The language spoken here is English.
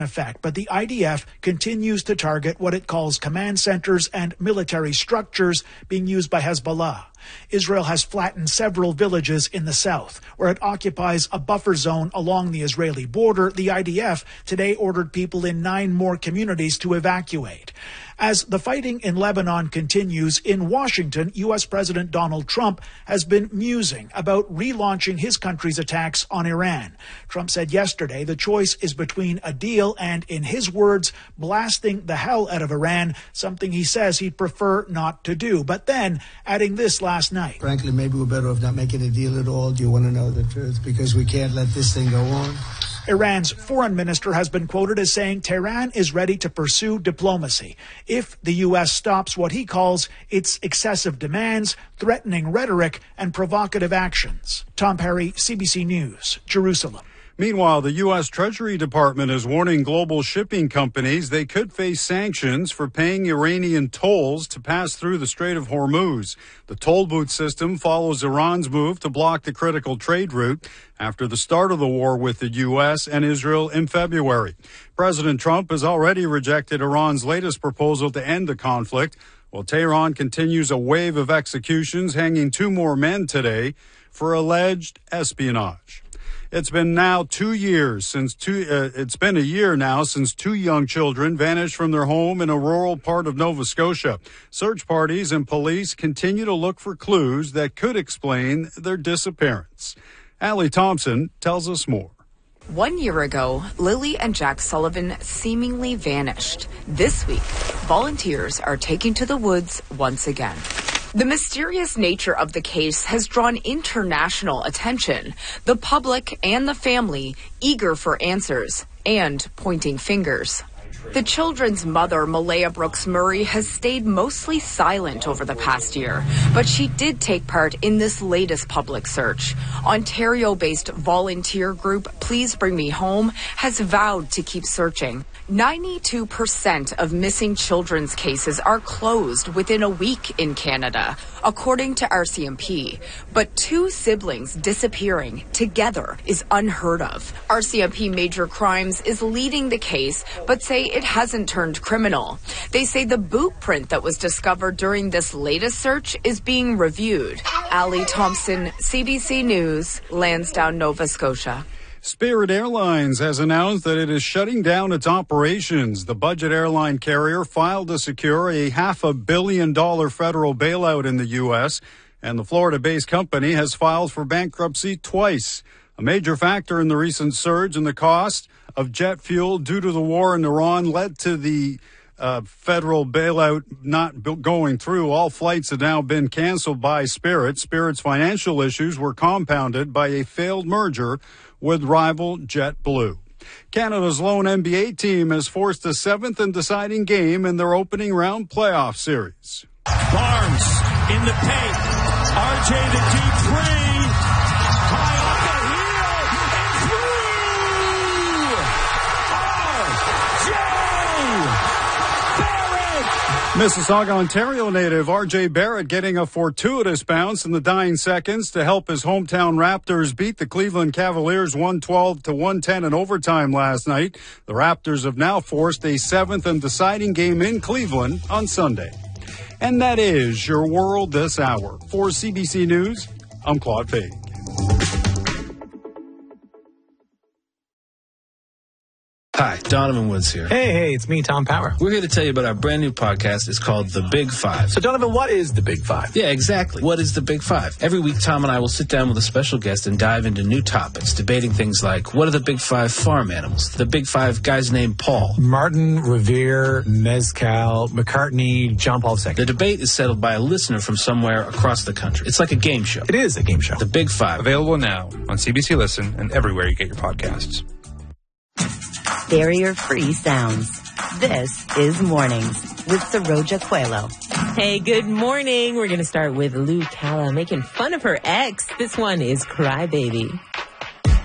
effect, but the IDF continues to target what it calls command centers and military structures being used by Hezbollah. Israel has flattened several villages in the south, where it occupies a buffer zone along the Israeli border. The IDF today ordered people in 9 more communities to evacuate. As the fighting in Lebanon continues, in Washington, U.S. President Donald Trump has been musing about relaunching his country's attacks on Iran. Trump said yesterday the choice is between a deal and, in his words, blasting the hell out of Iran, something he says he'd prefer not to do. But then, adding this last night. Frankly, maybe we're better off not making a deal at all. Do you want to know the truth? Because we can't let this thing go on. Iran's foreign minister has been quoted as saying Tehran is ready to pursue diplomacy if the U.S. stops what he calls its excessive demands, threatening rhetoric, and provocative actions. Tom Perry, CBC News, Jerusalem. Meanwhile, the U.S. Treasury Department is warning global shipping companies they could face sanctions for paying Iranian tolls to pass through the Strait of Hormuz. The toll booth system follows Iran's move to block the critical trade route after the start of the war with the U.S. and Israel in February. President Trump has already rejected Iran's latest proposal to end the conflict, while Tehran continues a wave of executions, hanging 2 more men today for alleged espionage. It's been a year now since 2 young children vanished from their home in a rural part of Nova Scotia. Search parties and police continue to look for clues that could explain their disappearance. Allie Thompson tells us more. 1 year ago, Lily and Jack Sullivan seemingly vanished. This week, volunteers are taking to the woods once again. The mysterious nature of the case has drawn international attention, the public and the family eager for answers and pointing fingers. The children's mother, Malaya Brooks Murray, has stayed mostly silent over the past year, but she did take part in this latest public search. Ontario-based volunteer group Please Bring Me Home has vowed to keep searching. 92% of missing children's cases are closed within a week in Canada, according to RCMP. But 2 siblings disappearing together is unheard of. RCMP Major Crimes is leading the case, but say it hasn't turned criminal. They say the boot print that was discovered during this latest search is being reviewed. Allie Thompson, CBC News, Lansdowne, Nova Scotia. Spirit Airlines has announced that it is shutting down its operations. The budget airline carrier filed to secure a $500 million federal bailout in the U.S., and the Florida-based company has filed for bankruptcy twice. A major factor in the recent surge in the cost of jet fuel due to the war in Iran led to the federal bailout not going through. All flights have now been canceled by Spirit. Spirit's financial issues were compounded by a failed merger with rival JetBlue. Canada's lone NBA team has forced a 7th and deciding game in their opening round playoff series. Barnes in the paint. RJ the deep 3. High up the heel and through. RJ Barrett. Mississauga, Ontario native RJ Barrett getting a fortuitous bounce in the dying seconds to help his hometown Raptors beat the Cleveland Cavaliers 112-110 in overtime last night. The Raptors have now forced a 7th and deciding game in Cleveland on Sunday. And that is your world this hour. For CBC News, I'm Claude Page. Hi, Donovan Woods here. Hey, it's me, Tom Power. We're here to tell you about our brand new podcast. It's called The Big Five. So, Donovan, what is The Big Five? Yeah, exactly. What is The Big Five? Every week, Tom and I will sit down with a special guest and dive into new topics, debating things like, what are the Big Five farm animals? The Big Five guys named Paul. Martin, Revere, Mezcal, McCartney, John Paul II. The debate is settled by a listener from somewhere across the country. It's like a game show. It is a game show. The Big Five. Available now on CBC Listen and everywhere you get your podcasts. Barrier-free sounds. This is Mornings with Saroja Coelho. Hey, good morning. We're going to start with Lou Calla making fun of her ex. This one is Cry Baby.